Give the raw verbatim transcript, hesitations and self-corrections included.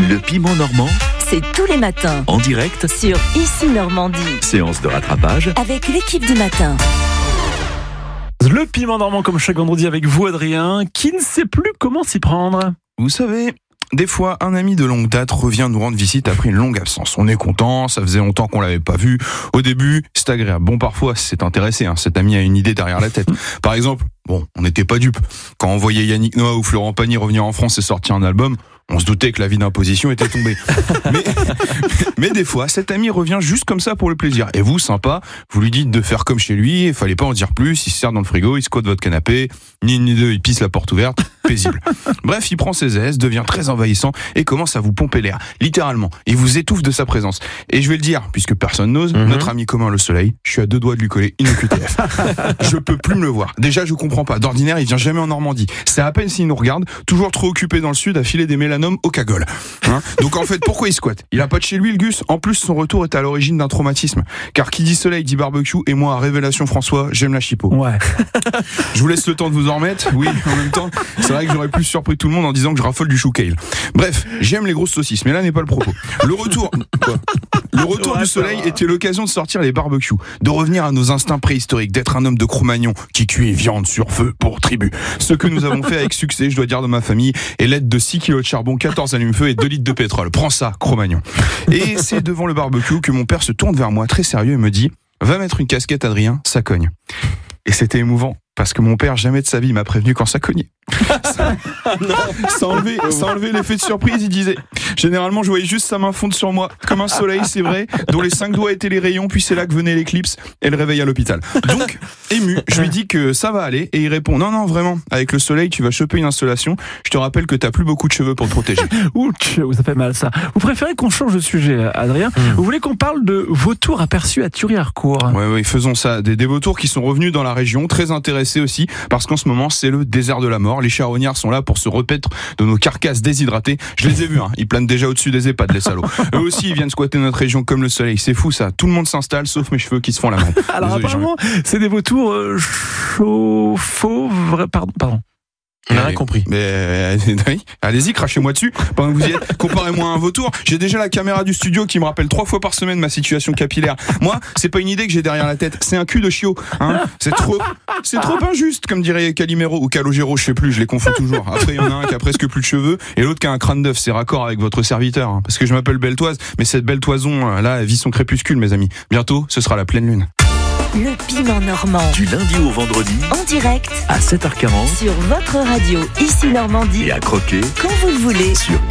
Le piment normand, c'est tous les matins en direct sur Ici Normandie. Séance de rattrapage Avec l'équipe du matin. Le piment normand comme chaque vendredi avec vous Adrien, qui ne sait plus comment s'y prendre. Vous savez, des fois, un ami de longue date revient nous rendre visite après une longue absence. On est content, ça faisait longtemps qu'on l'avait pas vu. Au début, c'est agréable. Bon, parfois, c'est intéressé. Hein. Cet ami a une idée derrière la tête. Par exemple, bon, on n'était pas dupes. Quand on voyait Yannick Noah ou Florent Pagny revenir en France et sortir un album, on se doutait que la vie d'imposition était tombée. mais, mais des fois, cet ami revient juste comme ça pour le plaisir. Et vous, sympa, vous lui dites de faire comme chez lui, il fallait pas en dire plus, il se sert dans le frigo, il squatte votre canapé, ni une ni deux, il pisse la porte ouverte, paisible. Bref, il prend ses aises, devient très envahissant et commence à vous pomper l'air, littéralement. Il vous étouffe de sa présence. Et je vais le dire, puisque personne n'ose, mm-hmm. notre ami commun le soleil, je suis à deux doigts de lui coller une O Q T F. Je peux plus me le voir. Déjà, je comprends pas. D'ordinaire, il vient jamais en Normandie. C'est à peine s'il nous regarde, toujours trop occupé dans le sud à filer des mélanomes au cagole. Hein Donc en fait, pourquoi il squatte ? Il a pas de chez lui le Gus. En plus, son retour est à l'origine d'un traumatisme. Car qui dit soleil dit barbecue, et moi, à Révélation François, j'aime la chipot. Ouais. Je vous laisse le temps de vous en remettre. Oui, en même temps, c'est vrai que j'aurais plus surpris tout le monde en disant que je raffole du chou kale. Bref, j'aime les grosses saucisses, mais là n'est pas le propos. Le retour, quoi Le retour du soleil était l'occasion de sortir les barbecues, de revenir à nos instincts préhistoriques, d'être un homme de Cro-Magnon qui cuit viande sur feu pour tribu. Ce que nous avons fait avec succès, je dois dire, dans ma famille, est l'aide de six kilos de charbon, quatorze allumes-feu et deux litres de pétrole. Prends ça, Cro-Magnon. Et c'est devant le barbecue que mon père se tourne vers moi très sérieux et me dit « Va mettre une casquette, Adrien, ça cogne ». Et c'était émouvant, parce que mon père, jamais de sa vie, m'a prévenu quand ça cognait. Sans enlever, sans enlever l'effet de surprise, il disait « Généralement, je voyais juste sa main fondre sur moi, comme un soleil, c'est vrai, dont les cinq doigts étaient les rayons, puis c'est là que venait l'éclipse et le réveil à l'hôpital. » Donc, ému, je lui dis que ça va aller, et il répond « Non, non, vraiment, avec le soleil, tu vas choper une installation. Je te rappelle que t'as plus beaucoup de cheveux pour te protéger. » Ouch, ça fait mal ça. Vous préférez qu'on change de sujet, Adrien ? mmh. Vous voulez qu'on parle de vautours aperçus à Thury-Harcourt ? Ouais, ouais, faisons ça. Des, des vautours qui sont revenus dans la région, très intéressés aussi, parce qu'en ce moment, c'est le désert de la mort. Les charognards sont là pour se repaître de nos carcasses déshydratées. Je les ai vus, hein. Ils planent déjà au-dessus des EHPAD, les salauds. Eux aussi, ils viennent squatter notre région comme le soleil. C'est fou ça. Tout le monde s'installe, sauf mes cheveux qui se font la main. Alors Désolé, apparemment, c'est des vautours euh, chauds, fauves, pardon, pardon. On n'a rien compris. Mais euh, oui, allez-y, crachez-moi dessus. Pendant que vous y êtes, comparez-moi à un vautour. J'ai déjà la caméra du studio qui me rappelle trois fois par semaine ma situation capillaire. Moi, c'est pas une idée que j'ai derrière la tête, c'est un cul de chiot. Hein, c'est trop, c'est trop injuste, comme dirait Calimero ou Calogero, je sais plus, je les confonds toujours. Après, il y en a un qui a presque plus de cheveux et l'autre qui a un crâne d'œuf. C'est raccord avec votre serviteur, hein, parce que je m'appelle Beltoise, mais cette belle toison là, elle vit son crépuscule, mes amis. Bientôt, ce sera la pleine lune. Le piment normand. Du lundi au vendredi En direct à sept heures quarante sur votre radio Ici Normandie. et à croquer Quand vous le voulez. sur